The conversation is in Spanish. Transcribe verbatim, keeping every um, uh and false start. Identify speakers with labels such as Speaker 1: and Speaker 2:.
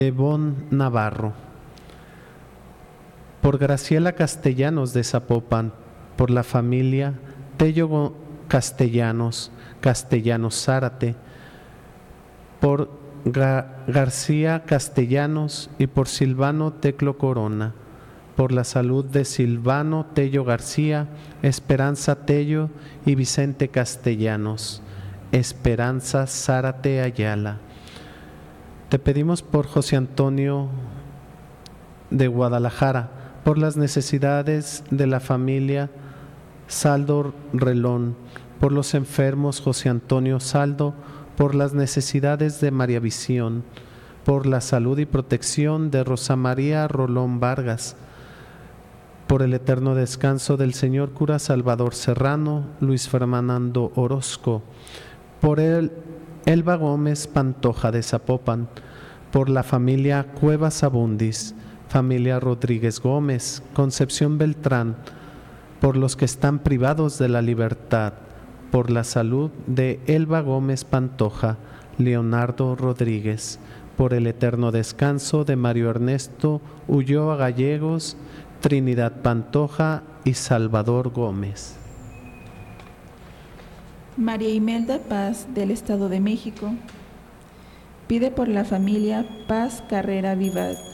Speaker 1: Evón Navarro. Por Graciela Castellanos de Zapopan, por la familia Tello Castellanos, Castellanos Zárate, por Ga García Castellanos y por Silvano Teclo Corona, por la salud de Silvano Tello García, Esperanza Tello y Vicente Castellanos, Esperanza Zárate Ayala. Te pedimos por José Antonio de Guadalajara, por las necesidades de la familia Saldo Relón, por los enfermos José Antonio Saldo, por las necesidades de María Visión, por la salud y protección de Rosa María Rolón Vargas, por el eterno descanso del señor cura Salvador Serrano, Luis Fernando Orozco, por el Elba Gómez Pantoja de Zapopan, por la familia Cuevas Abundis, familia Rodríguez Gómez, Concepción Beltrán, por los que están privados de la libertad, por la salud de Elba Gómez Pantoja, Leonardo Rodríguez, por el eterno descanso de Mario Ernesto Ulloa Gallegos, Trinidad Pantoja y Salvador Gómez.
Speaker 2: María Imelda Paz, del Estado de México, pide por la familia Paz Carrera Viva